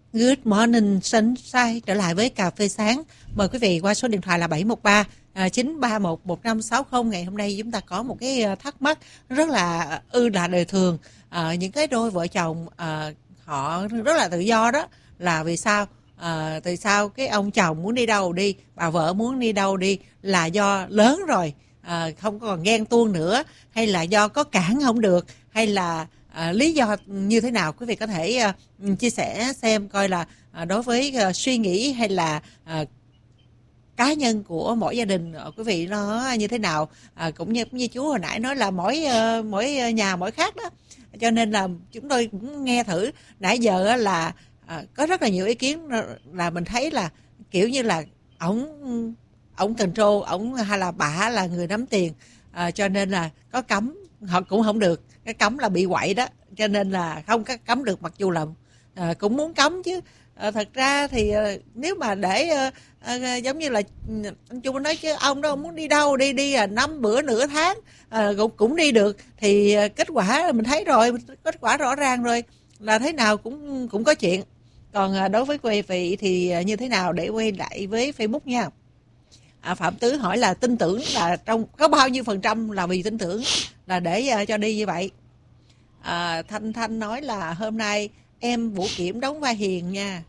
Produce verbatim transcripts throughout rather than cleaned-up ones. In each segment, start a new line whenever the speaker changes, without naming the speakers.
Good morning sunshine, trở lại với cà phê sáng. Mời quý vị qua số điện thoại là bảy một ba chín ba một một năm sáu không. Ngày hôm nay chúng ta có một cái thắc mắc rất là ư là đời thường. À, những cái đôi vợ chồng à, họ rất là tự do đó, là vì sao? À, tại sao cái ông chồng muốn đi đâu đi, bà vợ muốn đi đâu đi, là do lớn rồi, à, không còn ghen tuông nữa, hay là do có cản không được, hay là À, lý do như thế nào? Quý vị có thể uh, chia sẻ xem coi là uh, đối với uh, suy nghĩ hay là uh, cá nhân của mỗi gia đình uh, quý vị nó như thế nào. Uh, cũng như cũng như chú hồi nãy nói là mỗi uh, mỗi nhà mỗi khác đó, cho nên là chúng tôi cũng nghe thử nãy giờ uh, là uh, có rất là nhiều ý kiến, là mình thấy là kiểu như là ổng ổng control ổng, hay là bà là người nắm tiền, uh, cho nên là có cấm họ cũng không được. Cái cấm là bị quậy đó, cho nên là không có cấm được, mặc dù là à, cũng muốn cấm chứ. À, thật ra thì à, nếu mà để à, à, giống như là anh Trung nói chứ ông đó muốn đi đâu đi đi à, năm bữa nửa tháng à, cũng cũng đi được, thì à, kết quả mình thấy rồi, kết quả rõ ràng rồi, là thế nào cũng cũng có chuyện. Còn à, đối với quý vị thì à, như thế nào, để quay lại với Facebook nha. À, Phạm Tứ hỏi là tin tưởng là trong có bao nhiêu phần trăm là vì tin tưởng là để uh, cho đi như vậy. à, Thanh Thanh nói là hôm nay em Vũ Kiểm đóng vai hiền nha.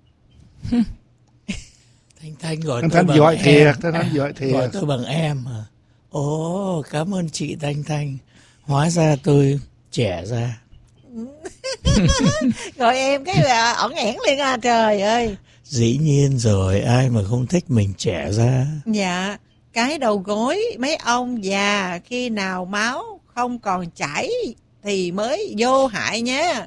Thanh Thanh gọi
Thanh
tôi
Thanh
bằng
giỏi
em.
thiệt, Thanh Thanh giỏi thiệt.
Gọi tôi bằng em à? Ồ, cảm ơn chị Thanh Thanh. Hóa ra tôi trẻ ra.
Gọi em cái là ẩn ẻn liền à, trời ơi.
Dĩ nhiên rồi, ai mà không thích mình trẻ ra.
Dạ, cái đầu gối mấy ông già khi nào máu không còn chảy thì mới vô hại nhé.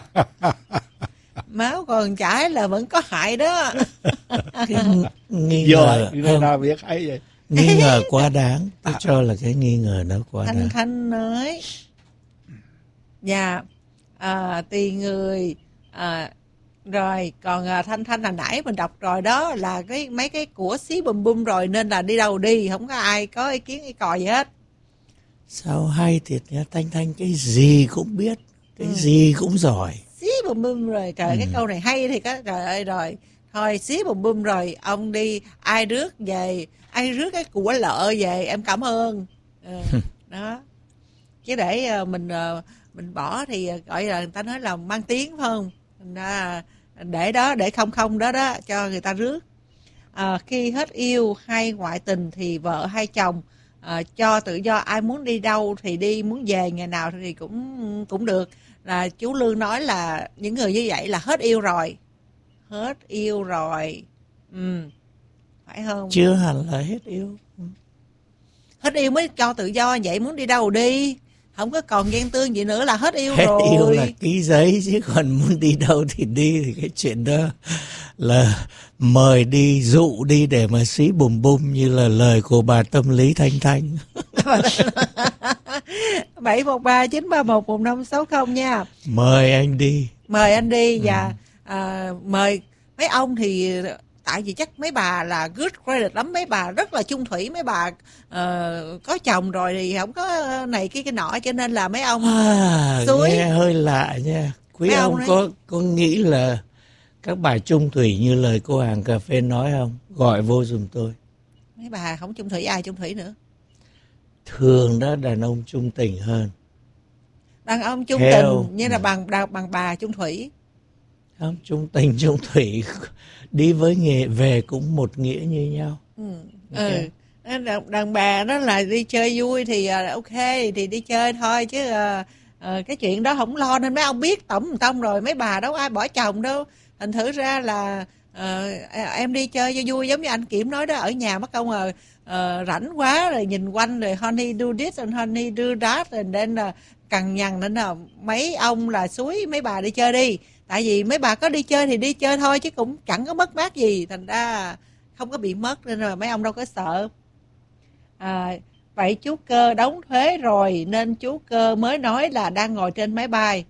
Máu còn chảy là vẫn có hại đó.
Cái nghi
Giỏi,
ngờ
người nào biết hay vậy.
nghi ngờ quá đáng. Tôi cho là cái nghi ngờ nó quá
Thanh
đáng.
Thanh nói dạ, à, tùy người. à, Rồi còn à, Thanh Thanh hồi nãy mình đọc rồi đó, là cái mấy cái của xí bùm bum rồi, nên là đi đâu đi không có ai có ý kiến ý cò gì hết.
Sao hay thiệt nha, Thanh Thanh cái gì cũng biết, cái ừ. gì cũng giỏi.
Xí bùm bum rồi, trời ừ. cái câu này hay thì có, trời ơi. Rồi thôi, xí bùm bum rồi, ông đi, ai rước về, ai rước cái của lợ về em cảm ơn. Ừ, đó, chứ để mình mình bỏ thì gọi là người ta nói là mang tiếng, phải không? Đó, để đó, để không không đó đó cho người ta rước. À, khi hết yêu hay ngoại tình thì vợ hay chồng à, cho tự do, ai muốn đi đâu thì đi, muốn về ngày nào thì cũng cũng được. Là chú Lương nói là những người như vậy là hết yêu rồi, hết yêu rồi, ừ, phải không?
Chưa hẳn là hết yêu.
Hết yêu mới cho tự do, vậy muốn đi đâu đi, không có còn ghen tương gì nữa là hết yêu
hết
rồi.
Hết yêu là ký giấy, chứ còn muốn đi đâu thì đi, thì cái chuyện đó là mời đi, dụ đi để mà xí bùm bum như là lời của bà tâm lý Thanh Thanh.
bảy một ba chín ba một một năm sáu không nha.
Mời anh đi. Mời
anh đi và ừ. à, mời mấy ông thì tại vì chắc mấy bà là good credit lắm, mấy bà rất là chung thủy, mấy bà uh, có chồng rồi thì không có này cái cái nọ, cho nên là mấy ông
à,
suối.
Nghe hơi lạ nha. Quý mấy ông, ông có có nghĩ là các bà chung thủy như lời cô hàng cà phê nói không? Gọi vô giùm tôi.
Mấy bà không chung thủy, ai chung thủy nữa?
Thường đó đàn ông chung tình hơn.
Đàn ông chung
Theo...
tình như là bằng bằng bà chung thủy.
Không, chung tình chung thủy đi với nghề về cũng một nghĩa như nhau.
Ừ. Okay. Ừ. Đàn, đàn bà đó là đi chơi vui thì uh, ok thì đi chơi thôi, chứ uh, uh, cái chuyện đó không lo, nên mấy ông biết tổng tông rồi, mấy bà đâu ai bỏ chồng đâu. Thành thử ra là uh, em đi chơi cho vui, giống như anh Kiểm nói đó, ở nhà mất công rồi uh, rảnh quá rồi nhìn quanh rồi honey do this and honey do that, rồi nên là cằn nhằn, nên là mấy ông là xúi mấy bà đi chơi đi. Tại vì mấy bà có đi chơi thì đi chơi thôi, chứ cũng chẳng có mất mát gì, thành ra không có bị mất, nên là mấy ông đâu có sợ. À, vậy chú Cơ đóng thuế rồi nên chú Cơ mới nói là đang ngồi trên máy bay.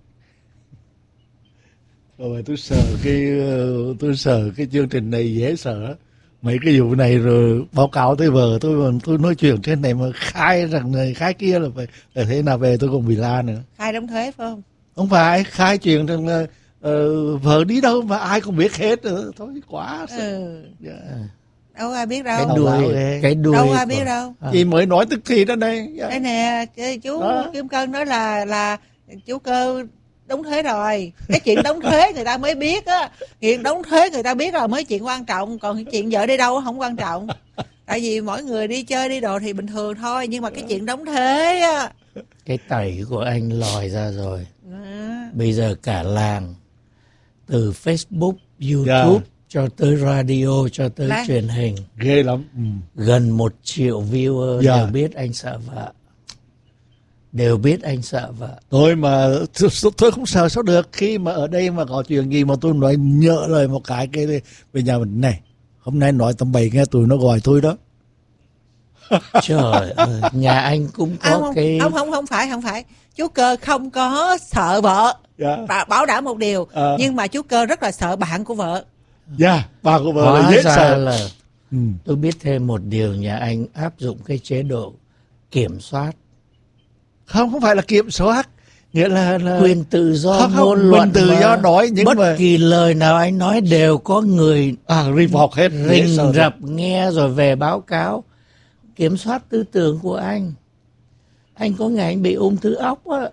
Rồi tôi sợ cái tôi sợ cái chương trình này dễ sợ. Mấy cái vụ này rồi báo cáo tới vợ tôi, tôi nói chuyện trên này mà khai rằng này khai kia là phải là thế nào về tôi còn bị la nữa.
Khai đóng thuế phải không?
Không phải khai chuyện rằng là uh, vợ đi đâu mà ai cũng biết hết nữa, thôi quá.
Ừ.
Yeah.
Đâu ai biết đâu.
Cái đuôi, cái đuôi
đâu ai biết đâu.
À. Chị mới nói tức thì đó đây.
Yeah. Đây nè, chú đó. Kim Cân nói là là chú Cơ đóng thuế rồi. Cái chuyện đóng thuế người ta mới biết á. Chuyện đóng thuế người ta biết rồi mới chuyện quan trọng. Còn chuyện vợ đi đâu không quan trọng. Tại vì mỗi người đi chơi đi đồ thì bình thường thôi. Nhưng mà cái chuyện đóng thuế á,
cái tẩy của anh lòi ra rồi.
À.
Bây giờ cả làng, từ Facebook, YouTube, yeah, cho tới radio, cho tới Làng. truyền hình,
ghê lắm. Ừ.
Gần một triệu viewer, yeah, đều biết anh sợ vợ. Đều biết anh sợ vợ.
Tôi mà tôi không sợ sao được. Khi mà ở đây mà có chuyện gì mà tôi nói nhỡ lời một cái cái về nhà mình này, hôm nay nói tầm bậy nghe tụi nó gọi tôi đó.
Trời ơi, nhà anh cũng có
không,
cái
không không không phải không phải chú Cơ không có sợ vợ, yeah, bảo đảm một điều, à, nhưng mà chú Cơ rất là sợ bạn của vợ.
Dạ, yeah, bạn của vợ
hóa
là dễ
ra
sợ.
Là ừ. Tôi biết thêm một điều, nhà anh áp dụng cái chế độ kiểm soát.
Không, không phải là kiểm soát, nghĩa là, là...
quyền tự do
không,
ngôn
không,
luận,
quyền tự do nói, nhưng
bất
mà
kỳ lời nào anh nói đều có người
à, report hết,
rình rập nghe rồi về báo cáo. Kiểm soát tư tưởng của anh. Anh có ngày anh bị ung thư óc á.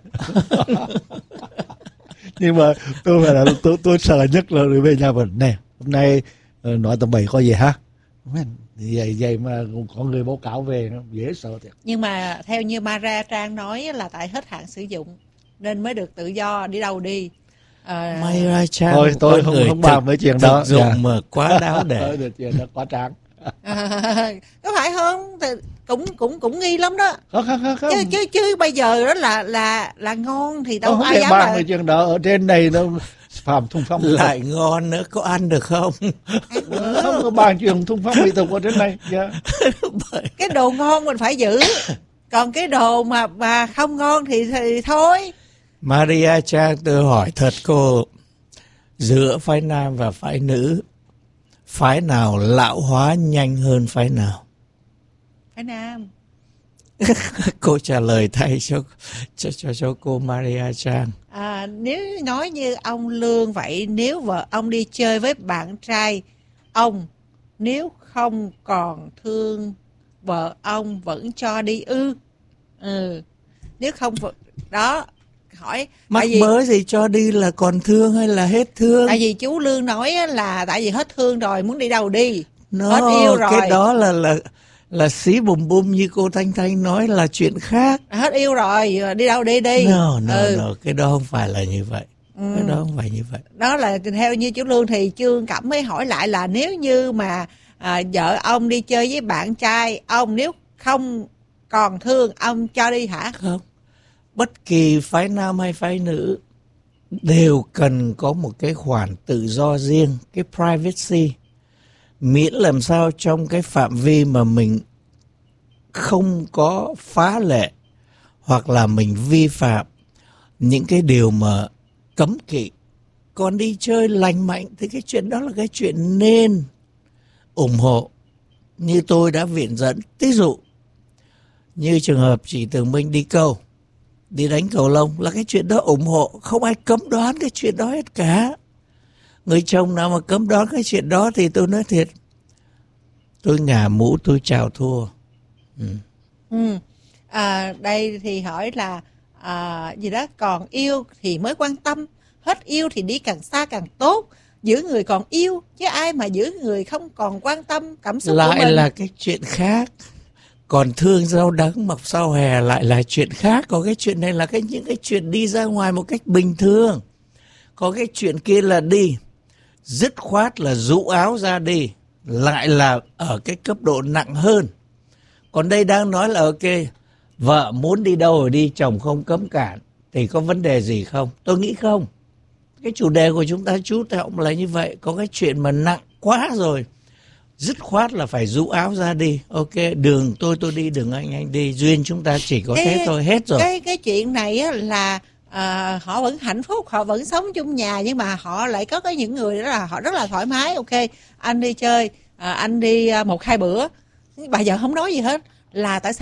Nhưng
mà tôi phải là tôi, tôi sợ nhất là về nhà mình nè, hôm nay nói tầm bậy có gì hả? Vậy vậy mà có người báo cáo về nó dễ sợ thiệt.
Nhưng mà theo như Maria Trang nói là tại hết hạn sử dụng nên mới được tự do đi đâu đi.
À... Maria Trang
thôi tôi không không bàn với chuyện đó.
Dùng dạ. Mà quá đáo để.
Được chuyện đó quá tráng.
À, có phải không? Thì cũng cũng cũng nghi lắm đó.
Không, không, không, không.
Chứ chứ chứ bây giờ đó là là là ngon thì đâu
không
ai dám
bàn về chuyện đó ở trên này đâu. Phạm Thùng Phong
lại không. Ngon nữa, có ăn được không?
Không có bàn chuyện Thùng Phong mỹ tục ở trên này. Yeah.
Cái đồ ngon mình phải giữ, còn cái đồ mà mà không ngon thì thì thôi.
Maria Trang, tôi hỏi thật cô, giữa phái nam và phái nữ, phái nào lão hóa nhanh hơn phái nào?
Phái nam.
Cô trả lời thay cho cho cho, cho cô Maria Trang.
À, nếu nói như ông Lương vậy, nếu vợ ông đi chơi với bạn trai ông, nếu không còn thương vợ ông vẫn cho đi ư? Ừ. Nếu không đó hỏi
mắc
vì,
mớ gì cho đi, là còn thương hay là hết thương?
Tại vì chú Lương nói là tại vì hết thương rồi muốn đi đâu đi,
no,
hết yêu rồi.
Cái đó là là là xí bùm bùm như cô Thanh Thanh nói là chuyện khác.
Hết yêu rồi đi đâu đi đi.
No, no,
ừ.
no, cái đó không phải là như vậy. Ừ. Cái đó không phải như vậy.
Đó là theo như chú Lương thì Trương Cẩm mới hỏi lại là nếu như mà à, vợ ông đi chơi với bạn trai ông, nếu không còn thương ông cho đi hả?
Không. Bất kỳ phái nam hay phái nữ đều cần có một cái khoản tự do riêng, cái privacy. Miễn làm sao trong cái phạm vi mà mình không có phá lệ hoặc là mình vi phạm những cái điều mà cấm kỵ. Còn đi chơi lành mạnh thì cái chuyện đó là cái chuyện nên ủng hộ. Như tôi đã viện dẫn, ví dụ như trường hợp chị Tường Minh đi câu, đi đánh cầu lông là cái chuyện đó ủng hộ, không ai cấm đoán cái chuyện đó hết cả. Người chồng nào mà cấm đoán cái chuyện đó thì tôi nói thiệt, tôi ngả mũ tôi chào thua. Ừ.
Ừ. À, đây thì hỏi là à, gì đó, còn yêu thì mới quan tâm, hết yêu thì đi càng xa càng tốt, giữ người còn yêu chứ ai mà giữ người không còn quan tâm cảm xúc
lại
của mình.
Là cái chuyện khác. Còn thương rau đắng mọc sau hè lại là chuyện khác. Còn cái chuyện này là cái những cái chuyện đi ra ngoài một cách bình thường. Có cái chuyện kia là đi dứt khoát là rũ áo ra đi, lại là ở cái cấp độ nặng hơn. Còn đây đang nói là ok, vợ muốn đi đâu rồi đi, chồng không cấm cản, thì có vấn đề gì không? Tôi nghĩ không. Cái chủ đề của chúng ta chú trọng là như vậy. Có cái chuyện mà nặng quá rồi, dứt khoát là phải rũ áo ra đi. Ok, đường tôi tôi đi, đường anh anh đi, duyên chúng ta chỉ có cái, thế thôi, hết rồi.
Cái cái chuyện này á là à, họ vẫn hạnh phúc, họ vẫn sống chung nhà, nhưng mà họ lại có cái những người đó là họ rất là thoải mái. Ok, anh đi chơi, à, anh đi một hai bữa, bà vợ không nói gì hết. Là tại sao?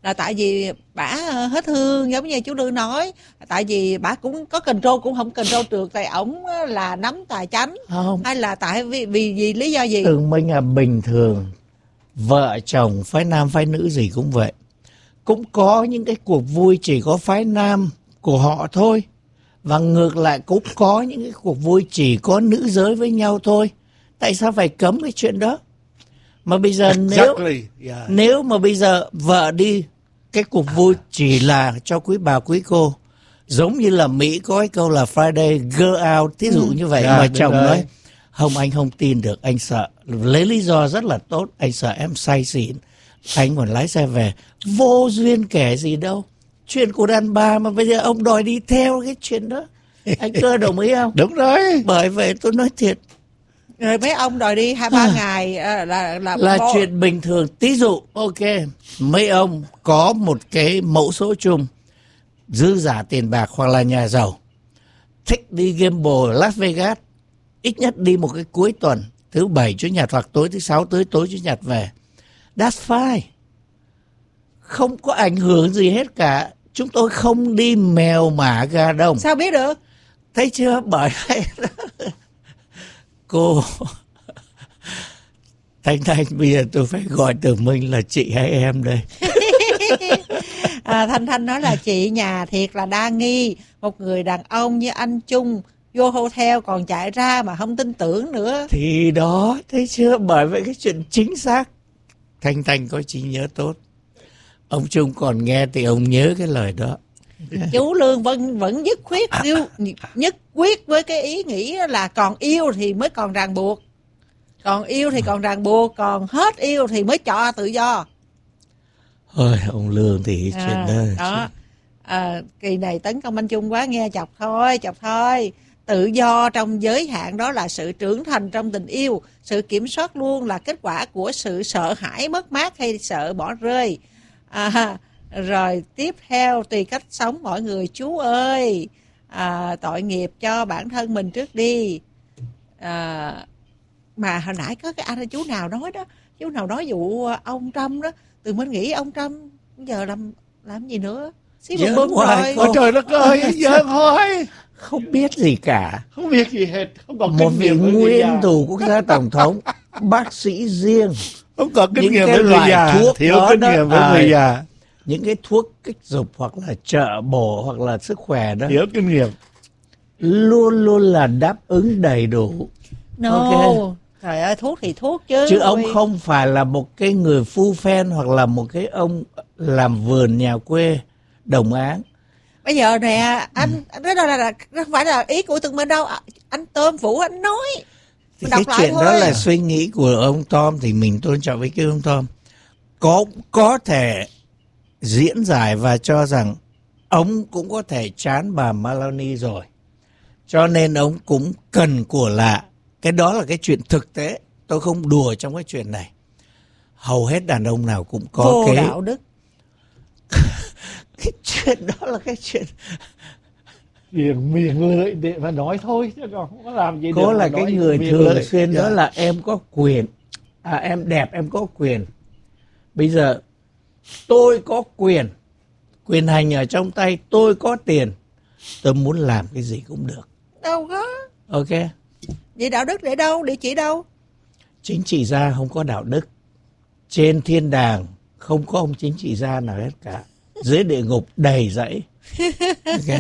là tại vì bả hết thương, giống như chú Lương nói, tại vì bả cũng có control cũng không control được, tại ổng là nắm tài chánh,
không,
hay là tại vì vì gì lý do gì?
Tường Minh là bình thường, vợ chồng phái nam phái nữ gì cũng vậy, cũng có những cái cuộc vui chỉ có phái nam của họ thôi, và ngược lại cũng có những cái cuộc vui chỉ có nữ giới với nhau thôi. Tại sao phải cấm cái chuyện đó? Mà bây giờ nếu
Exactly. Yeah.
nếu mà bây giờ vợ đi cái cuộc vui chỉ là cho quý bà quý cô, giống như là Mỹ có cái câu là Friday girl out, thí dụ
Ừ.
như vậy,
Dạ,
mà
đúng
chồng
rồi.
nói không, anh không tin được, anh sợ, lấy lý do rất là tốt, anh sợ em say xỉn, anh còn lái xe về. Vô duyên kẻ gì đâu, chuyện của đàn bà mà bây giờ ông đòi đi theo cái chuyện đó, anh Cơ đồng ý không?
Đúng rồi.
Bởi vậy tôi nói thiệt,
Rồi mấy ông đòi đi hai ba ngày à, là là
là
bo-
chuyện bình thường. Tí dụ, ok, mấy ông có một cái mẫu số chung, dư giả tiền bạc hoặc là nhà giàu, thích đi gamble Las Vegas, ít nhất đi một cái cuối tuần, thứ bảy chủ nhật hoặc tối thứ sáu tới tối chủ nhật về, that's fine, không có ảnh hưởng gì hết cả. Chúng tôi không đi mèo mả gà đồng,
Sao biết được?
thấy chưa? Bởi vậy cô Thanh Thanh, bây giờ tôi phải gọi Tường Minh là chị hay em đây.
À, Thanh Thanh nói là chị nhà thiệt là đa nghi, một người đàn ông như anh Trung vô hotel còn chạy ra mà không tin tưởng nữa.
Thì đó, thấy chưa? Bởi vậy cái chuyện chính xác. Thanh Thanh có trí nhớ tốt. Ông Trung còn nghe thì ông nhớ cái lời đó.
Chú Lương vẫn vẫn nhất quyết yêu, nhất quyết với cái ý nghĩ là còn yêu thì mới còn ràng buộc, còn yêu thì còn ràng buộc, còn hết yêu thì mới cho tự do.
Ôi, ông Lương thì
À,
chuyện đó.
đó. À, kỳ này tấn công anh Trung quá, nghe chọc thôi, chọc thôi. Tự do trong giới hạn đó là sự trưởng thành trong tình yêu. Sự kiểm soát luôn là kết quả của sự sợ hãi mất mát hay sợ bỏ rơi. À, rồi tiếp theo tùy cách sống mọi người chú ơi. À, tội nghiệp cho bản thân mình trước đi. À, mà hồi nãy có cái anh chú nào nói đó, chú nào nói vụ ông Trump đó, Tụi mình nghĩ ông Trump giờ làm làm gì nữa, xí bùm
Giỡn
bùm
hoài
rồi.
Ôi trời đất ơi, giỡn thôi.
Không biết gì cả.
Không biết gì hết, không còn
Một
kinh
vị
nghiệm với người
nguyên
già.
thủ quốc gia tổng thống, bác sĩ riêng,
Không còn kinh
những
nghiệm
cái
với người
loại
già,
thuốc
thiếu
đó
kinh
đó,
nghiệm với
à,
người già,
những cái thuốc kích dục hoặc là trợ bổ hoặc là sức khỏe đó,
thiếu kinh nghiệm.
luôn luôn là đáp ứng đầy đủ.
No.
Ok.
Trời ơi, thuốc thì thuốc chứ.
Chứ ông không phải là một cái người phu phen hoặc là một cái ông làm vườn nhà quê đồng áng.
Bây giờ nè, anh đó là, là, là không phải là ý của tụi mình đâu. Anh Tôm Vũ anh nói.
Thì
Mình
cái
đọc lại
chuyện
thôi.
đó là suy nghĩ của ông Tom, thì mình tôn trọng với cái ông Tom. Có có thể diễn giải và cho rằng ông cũng có thể chán bà Melania rồi, cho nên ông cũng cần của lạ. Cái đó là cái chuyện thực tế, tôi không đùa trong cái chuyện này. Hầu hết đàn ông nào cũng có
vô
cái
đạo đức.
cái chuyện đó là cái chuyện
Miệng miệng lưỡi để mà nói thôi, chứ còn không có làm gì được.
có là
mà
cái
nói
người
miệng
thường
lưỡi.
xuyên đó
Dạ.
là em có quyền, à, em đẹp em có quyền. Bây giờ tôi có quyền, quyền hành ở trong tay, tôi có tiền, tôi muốn làm cái gì cũng được.
Đâu có.
Ok.
Vậy đạo đức để đâu? Địa chỉ đâu?
Chính trị gia không có đạo đức. Trên thiên đàng không có ông chính trị gia nào hết cả. Dưới địa ngục đầy dẫy. Ok.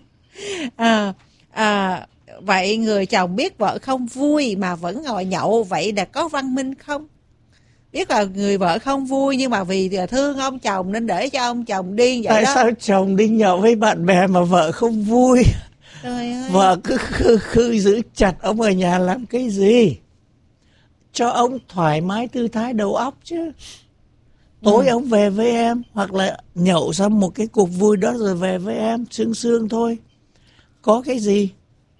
À, à, vậy người chồng biết vợ không vui mà vẫn ngồi nhậu, vậy là có văn minh không? Biết là người vợ không vui nhưng mà vì thương ông chồng nên để cho ông chồng đi vậy
Tại
đó.
sao chồng đi nhậu với bạn bè mà vợ không vui?
Trời ơi.
Vợ cứ khư, khư giữ chặt ông ở nhà làm cái gì? Cho ông thoải mái tư thái đầu óc chứ. Tối
Ừ.
ông về với em, hoặc là nhậu xong một cái cuộc vui đó rồi về với em, sương sương thôi. Có cái gì?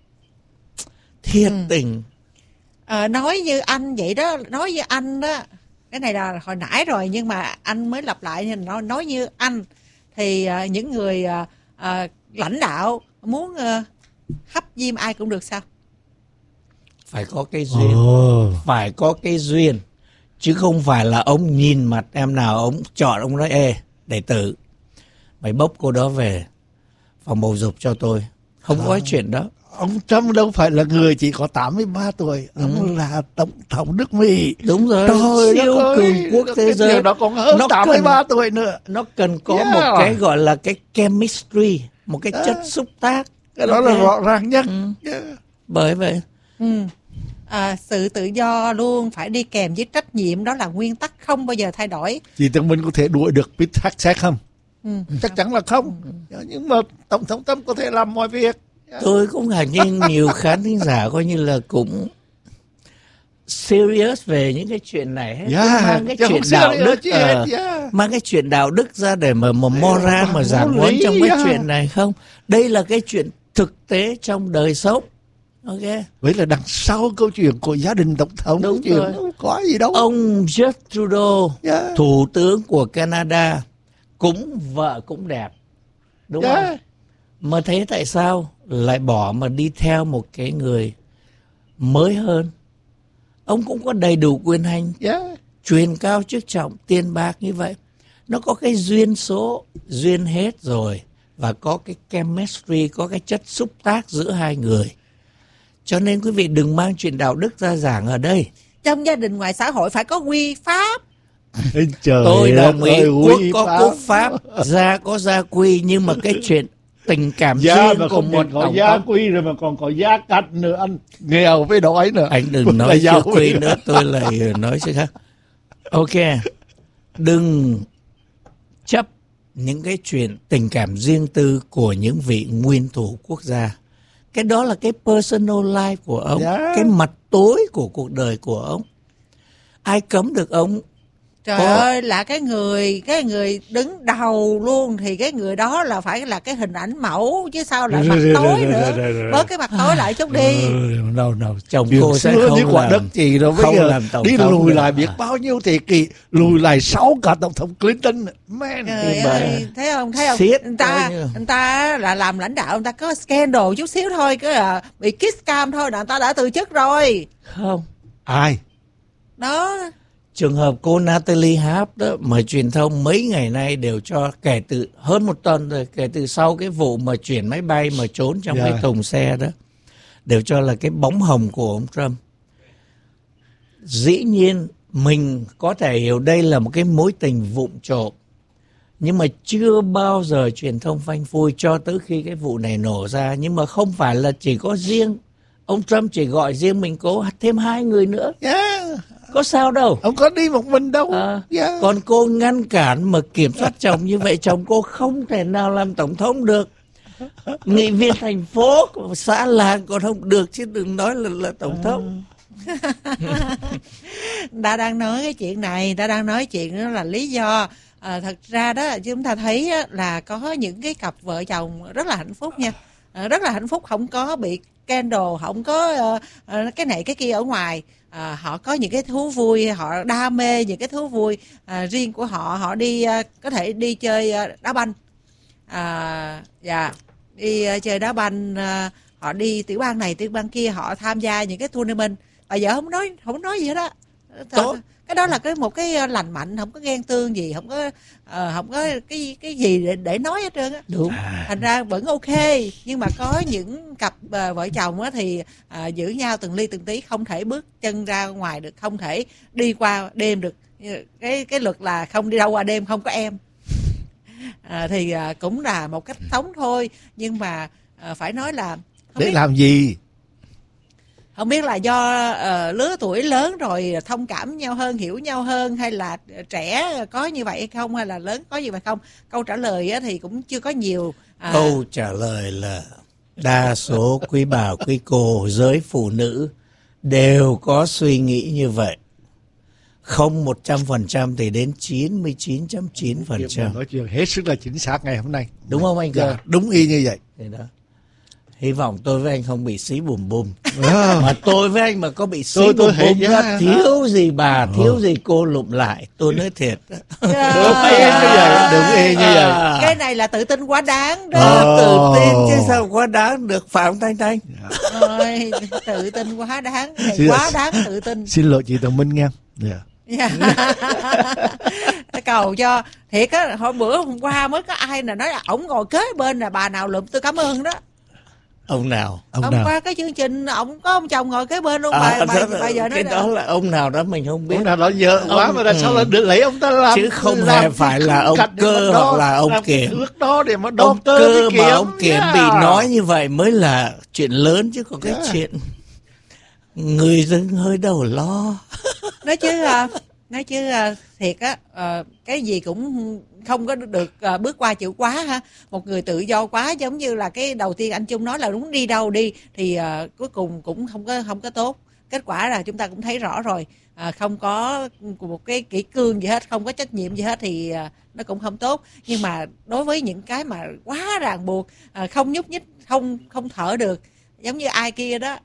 Thiệt
Ừ.
tình.
À, nói như anh vậy đó, nói như anh đó. Cái này là hồi nãy rồi nhưng mà anh mới lặp lại, nên nói, nói như anh thì à, những người à, à, lãnh đạo muốn à, hấp diêm ai cũng được sao?
Phải có cái duyên.
Ồ.
Phải có cái duyên. Chứ không phải là ông nhìn mặt em nào ông chọn, ông nói ê đệ tử, mày bốc cô đó về phòng bầu dục cho tôi. Không có cái chuyện đó.
Ông Trump đâu phải là người chỉ có tám mươi ba tuổi, ông ừ. là tổng thống nước Mỹ.
Đúng rồi,
trời
siêu cường quốc thế giới.
Nó còn hơn nó tám mươi ba cần, tuổi nữa.
Nó cần có yeah. một cái gọi là cái chemistry, một cái yeah. chất xúc tác.
Cái đó okay. là rõ ràng nhất. Ừ.
Yeah. Bởi vậy.
Ừ. À, sự tự do luôn phải đi kèm với trách nhiệm, đó là nguyên tắc không bao giờ thay đổi.
Chị tưởng mình có thể đuổi được Pete Hegseth không? Ừ. Chắc chắn là không. Ừ. Nhưng mà tổng thống Trump có thể làm mọi việc.
Tôi cũng ngạc nhiên nhiều khán thính giả coi như là cũng serious về những cái chuyện này hết.
Yeah,
mang cái chuyện đạo đức
chuyện,
uh, yeah. mang cái chuyện đạo đức ra để mà mà moral mà giảng huấn trong cái yeah. chuyện này không. Đây là cái chuyện thực tế trong đời sống. Ok.
Vậy là đằng sau câu chuyện của gia đình tổng thống.
Đúng
chuyện
rồi.
Không có gì đâu.
Ông Justin Trudeau, yeah. thủ tướng của Canada, cũng vợ cũng đẹp. Đúng yeah. không? Mà thế tại sao lại bỏ mà đi theo một cái người mới hơn? Ông cũng có đầy đủ quyền hành, yeah. truyền cao chức trọng, tiền bạc như vậy. Nó có cái duyên số, duyên hết rồi. Và có cái chemistry, có cái chất xúc tác giữa hai người. Cho nên quý vị đừng mang chuyện đạo đức ra giảng ở đây.
Trong gia đình ngoài xã hội phải có quy pháp.
Trời
tôi đồng ý, quốc có pháp. Quốc pháp, gia có gia quy, nhưng mà cái chuyện tình cảm
gia
riêng của một
có gia quy rồi mà còn có gia cách nữa, anh nghèo với đói nữa.
Anh đừng nói gia quy nữa, tôi lại nói sự khác. Ok, đừng chấp những cái chuyện tình cảm riêng tư của những vị nguyên thủ quốc gia. Cái đó là cái personal life của ông, yeah. cái mặt tối của cuộc đời của ông. Ai cấm được ông?
Trời Có. ơi, là cái người cái người đứng đầu luôn thì cái người đó là phải là cái hình ảnh mẫu chứ sao lại mặt tối nữa. Bớt cái mặt tối lại chút đi.
Đâu đâu,
chồng cô sẽ không làm,
quả đất gì rồi bây giờ đi lùi lại biết bao nhiêu thế kỷ, lùi lại sáu cả tổng thống Clinton. Man,
trời ơi, thấy không, thấy không? Người ta người ta là làm lãnh đạo, người ta có scandal chút xíu thôi, cái là bị kiss cam thôi là người ta đã từ chức rồi.
Không.
Ai?
Đó.
Trường hợp cô Natalie Harp đó mà truyền thông mấy ngày nay đều cho, kể từ hơn một tuần rồi, kể từ sau cái vụ mà chuyển máy bay mà trốn trong yeah. cái thùng xe đó, đều cho là cái bóng hồng của ông Trump. Dĩ nhiên mình có thể hiểu đây là một cái mối tình vụng trộm, nhưng mà chưa bao giờ truyền thông phanh phui cho tới khi cái vụ này nổ ra. Nhưng mà không phải là chỉ có riêng ông Trump, chỉ gọi riêng mình, có thêm hai người nữa.
Yeah.
Có sao đâu.
Ông có đi một mình đâu.
À, yeah. Còn cô ngăn cản mà kiểm soát chồng như vậy, chồng cô không thể nào làm tổng thống được. Nghị viên thành phố, xã làng còn không được, chứ đừng nói là, là tổng thống.
Ta đang nói cái chuyện này, ta đang nói chuyện đó là lý do. À, thật ra đó chúng ta thấy là có những cái cặp vợ chồng rất là hạnh phúc nha. À, rất là hạnh phúc, không có bị scandal, không có uh, uh, cái này cái kia ở ngoài. À, họ có những cái thú vui, họ đam mê những cái thú vui à, riêng của họ. Họ đi uh, có thể đi chơi uh, đá banh, à, yeah, đi uh, chơi đá banh, uh, họ đi tiểu bang này tiểu bang kia, họ tham gia những cái tournament. Bà vợ không nói không nói gì hết đó. Tốt. Cái đó là cái một cái lành mạnh, không có ghen tương gì, không có uh, không có cái cái gì để, để nói hết trơn á.
Đúng.
Thành ra vẫn ok, nhưng mà có những cặp uh, vợ chồng á thì uh, giữ nhau từng ly từng tí, không thể bước chân ra ngoài được, không thể đi qua đêm được. Cái cái luật là không đi đâu qua đêm, không có em. Uh, thì uh, cũng là một cách sống thôi, nhưng mà uh, phải nói là
để biết... làm gì?
Không biết là do uh, lứa tuổi lớn rồi thông cảm nhau hơn, hiểu nhau hơn, hay là trẻ có như vậy hay không, hay là lớn có như vậy không? Câu trả lời á, thì cũng chưa có nhiều. À...
Câu trả lời là đa số quý bà, quý cô, giới phụ nữ đều có suy nghĩ như vậy. Không một trăm phần trăm thì đến chín mươi chín phẩy chín phần trăm.
Nói chuyện hết sức là chính xác ngày hôm nay.
Đúng không anh Cơ?
Dạ, đúng y như vậy.
Thế đó. Hy vọng tôi với anh không bị xí bùm bùm. À. Mà tôi với anh mà có bị xí tôi, bùm tôi bùm ra, thiếu gì bà, thiếu ừ. gì cô lụm lại. Tôi nói thiệt.
Đúng y như vậy. Đúng y như vậy.
À. Cái này là tự tin quá đáng đó.
À, tự tin chứ sao quá đáng được, Phạm Thanh Thanh.
Ôi, tự tin quá đáng. Này quá đáng tự tin.
Xin lỗi chị Tường Minh nghe. Yeah.
Yeah. Cầu cho thiệt á, hồi bữa hôm qua mới có ai là nói là ổng ngồi kế bên là bà nào lụm tôi cảm ơn đó.
Ông nào?
Ông
hôm
nào?
qua cái chương trình ổng có ông chồng ngồi kế bên luôn.
À,
bà, bà,
đó,
bà giờ
cái
nói
đó là ông nào đó mình không biết.
Ông nào đó dở quá
ông,
mà là
ừ.
sao là được lấy ông ta làm,
chứ không
làm
hề phải là ông
cạch
Cơ
đo,
hoặc là ông
làm
Kiểm.
Thước đó để mà đo
Ông
cơ,
Cơ
cái
mà
Kiểm.
ông Kiểm
Yeah.
bị nói như vậy mới là chuyện lớn, chứ còn cái
Yeah.
chuyện người dân hơi đầu lo.
nói chứ nói chứ thiệt á, cái gì cũng không có được bước qua chữ quá ha. Một người tự do quá, giống như là cái đầu tiên anh Trung nói là đúng, đi đâu đi thì uh, cuối cùng cũng không có không có tốt. Kết quả là chúng ta cũng thấy rõ rồi, à, không có một cái kỷ cương gì hết, không có trách nhiệm gì hết thì à, nó cũng không tốt. Nhưng mà đối với những cái mà quá ràng buộc, à, không nhúc nhích, không không thở được, giống như ai kia đó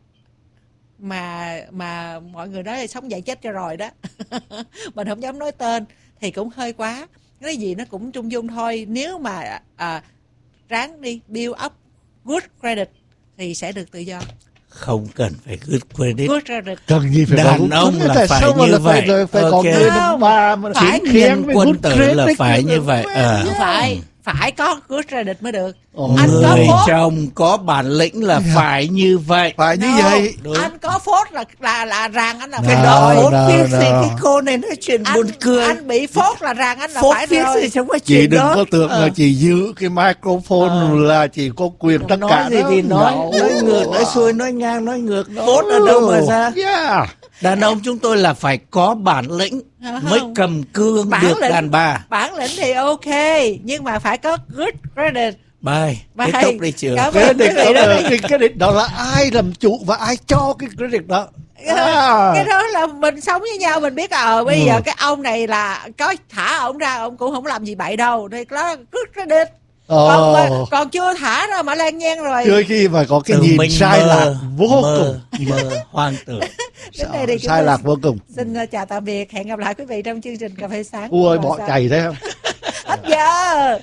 mà mà mọi người nói là sống dậy chết cho rồi đó. Mình không dám nói tên thì cũng hơi quá. Cái gì nó cũng trung dung thôi. Nếu mà à, ráng đi build up good credit thì sẽ được tự do.
Không cần phải good credit.
Good credit.
Cần gì phải
đàn
có
ông là
tại
phải
sao mà
như
là
vậy.
phải, phải
Ok.
có người đàn bà mà
Phải
chính khen với
quân
good
tử
credit
là phải như vậy. Ờ.
Phải phải có good credit mới được.
Ồ.
Anh có
Người
phốt,
chồng có bản lĩnh là phải như vậy.
phải như
no,
vậy.
Đúng.
anh có phốt là là là ràng anh là
No,
phải
Đó,
rồi.
phốt
no,
phiếc gì,
no.
cái cô này nói chuyện
Anh,
buồn cười.
anh bị phốt là ràng anh là
Phốt
phải
phiếc
rồi.
gì trong cái
Chị
chuyện
đừng
đó.
có tưởng
Ờ.
là chị giữ cái microphone
Ờ.
là chị có quyền tất
Nói
cả
gì
đó.
thì nói,
No.
nói ngược, nói xuôi, nói ngang, nói ngược. Phốt ở đâu mà ra?
Yeah.
Đàn ông chúng tôi là phải có bản lĩnh
Không.
mới cầm cương
Bản
được
lĩnh.
đàn bà.
Bản lĩnh thì ok, nhưng mà phải có good credit.
Bye.
Bye.
Kết thúc đi chưa?
Cảm
Cái
ơn quý
credit
vị
đó,
đó.
là- cái credit đó là ai làm chủ và ai cho cái credit đó. À.
Cái đó là mình sống với nhau mình biết ờ bây
Ừ.
giờ cái ông này là có thả ông ra ông cũng không làm gì bậy đâu, thì đó là good credit. Còn, mà,
Ồ.
còn chưa thả ra mà lan nhan rồi.
Chưa khi mà có cái
Từ
nhìn
mình
sai
mơ,
lạc vô
mơ,
cùng.
mơ hoang tưởng.
Đến đây thì chúng
Sai
tôi
lạc vô cùng.
xin uh, chào tạm biệt, hẹn gặp lại quý vị trong chương trình Cà phê sáng.
Ui
Và
bỏ
sau-
chạy thấy không?
Hết giờ.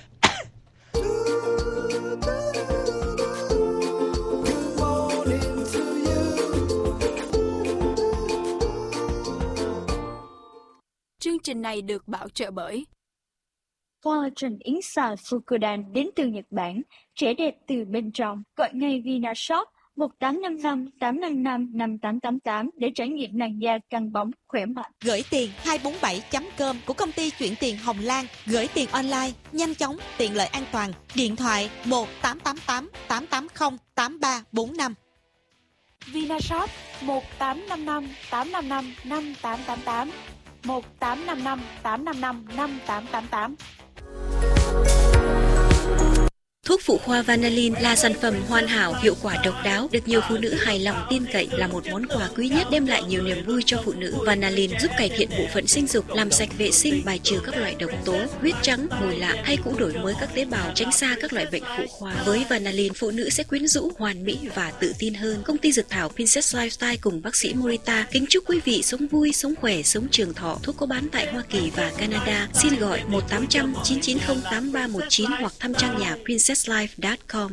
Chương trình này được bảo trợ bởi
Collagen Inside Fukudan đến từ Nhật Bản, trẻ đẹp từ bên trong. Gọi ngay Vinashop một tám năm năm tám năm năm năm tám tám tám để trải nghiệm làn da căng bóng khỏe mạnh.
Gửi tiền hai bốn bảy chấm com của công ty chuyển tiền Hồng Lan. Gửi tiền online, nhanh chóng, tiện lợi, an toàn. Điện thoại một tám tám tám tám tám không tám ba bốn năm.
Vinashop một tám năm năm tám năm năm năm tám tám tám, một tám năm năm tám năm năm năm tám tám tám.
Thuốc phụ khoa Vanillin là sản phẩm hoàn hảo, hiệu quả độc đáo, được nhiều phụ nữ hài lòng tin cậy, là một món quà quý nhất đem lại nhiều niềm vui cho phụ nữ. Vanillin giúp cải thiện bộ phận sinh dục, làm sạch vệ sinh, bài trừ các loại độc tố, huyết trắng, mùi lạ hay cũng đổi mới các tế bào, tránh xa các loại bệnh phụ khoa. Với Vanillin, phụ nữ sẽ quyến rũ, hoàn mỹ và tự tin hơn. Công ty dược thảo Princess Lifestyle cùng bác sĩ Morita kính chúc quý vị sống vui, sống khỏe, sống trường thọ. Thuốc có bán tại Hoa Kỳ và Canada. Xin gọi một tám trăm chín chín không tám ba một chín hoặc thăm trang nhà princess life chấm com.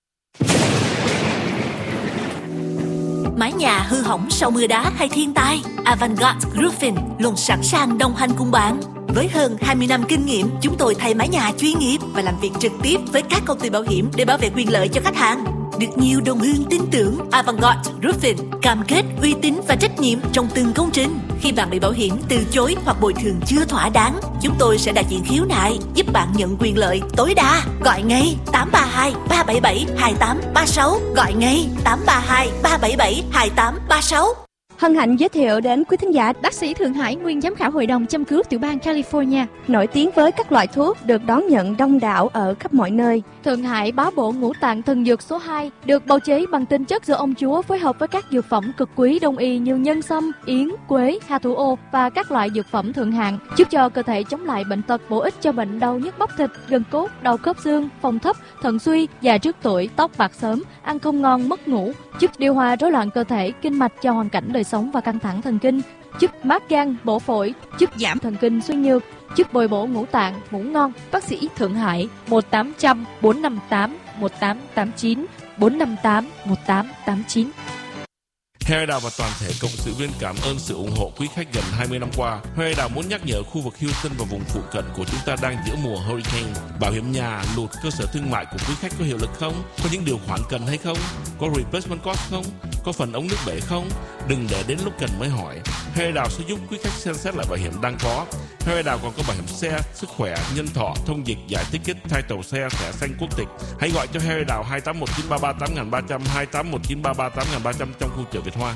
Mái nhà hư hỏng sau mưa đá hay thiên tai, Avantgarde Roofing luôn sẵn sàng đồng hành cùng bạn. Với hơn hai mươi năm kinh nghiệm, chúng tôi thay mái nhà chuyên nghiệp và làm việc trực tiếp với các công ty bảo hiểm để bảo vệ quyền lợi cho khách hàng. Được nhiều đồng hương tin tưởng, Avantgarde Roofing cam kết uy tín và trách nhiệm trong từng công trình. Khi bạn bị bảo hiểm từ chối hoặc bồi thường chưa thỏa đáng, chúng tôi sẽ đại diện khiếu nại, giúp bạn nhận quyền lợi tối đa. Gọi ngay tám ba hai ba bảy bảy hai tám ba sáu, gọi ngay tám ba hai ba bảy bảy hai tám ba sáu.
Hân hạnh giới thiệu đến quý thính giả bác sĩ Thượng Hải, nguyên giám khảo hội đồng châm cứu tiểu bang California,
Nổi tiếng với các loại thuốc được đón nhận đông đảo ở khắp mọi nơi.
Thượng Hải bá bộ ngũ tạng thần dược số hai, được bào chế bằng tinh chất do ông chúa phối hợp với các dược phẩm cực quý đông y như nhân sâm, yến, quế, hà thủ ô và các loại dược phẩm thượng hạng, giúp cho cơ thể chống lại bệnh tật, bổ ích cho bệnh đau nhức bắp thịt, gân cốt, đau khớp xương, phong thấp, thận suy, già trước tuổi, tóc bạc sớm, ăn không ngon, mất ngủ, giúp điều hòa rối loạn cơ thể, kinh mạch cho hoàn cảnh đời sống và căng thẳng thần kinh, giúp mát gan, bổ phổi, giúp giảm thần kinh suy nhược, giúp bồi bổ ngũ tạng, ngủ ngon. Bác sĩ Thượng Hải một tám không không bốn năm tám một tám tám chín bốn năm tám một tám tám chín.
Harry Đào và toàn thể cộng sự viên cảm ơn sự ủng hộ quý khách gần hai mươi năm qua. Harry Đào muốn nhắc nhở khu vực Houston và vùng phụ cận của chúng ta đang giữa mùa hurricane. Bảo hiểm nhà, lụt, cơ sở thương mại của quý khách có hiệu lực không? Có những điều khoản cần hay không? Có replacement cost không? Có phần ống nước bể không? Đừng để đến lúc cần mới hỏi. Harry Đào sẽ giúp quý khách xem xét lại bảo hiểm đang có. Harry Đào còn có bảo hiểm xe, sức khỏe, nhân thọ, thông dịch, giải ticket, title xe, thẻ xanh, quốc tịch. Hãy gọi cho Harry Đào hai tám một chín ba ba tám ba không không, hai tám một chín ba ba tám ba không không trong khu chợ Việt Hoa.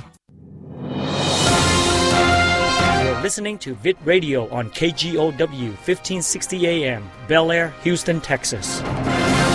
You're listening to Vid Radio on K G O W fifteen sixty A M, Bel Air, Houston, Texas.